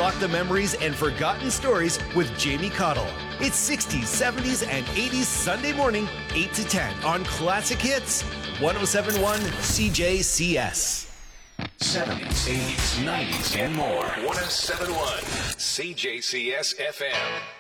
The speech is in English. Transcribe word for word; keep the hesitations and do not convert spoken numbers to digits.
unlock the memories and forgotten stories with Jamie Cottle. It's sixties, seventies, and eighties Sunday morning, eight to ten on Classic Hits, one oh seven point one C J C S. seventies, eighties, nineties, and more. one oh seven point one C J C S F M.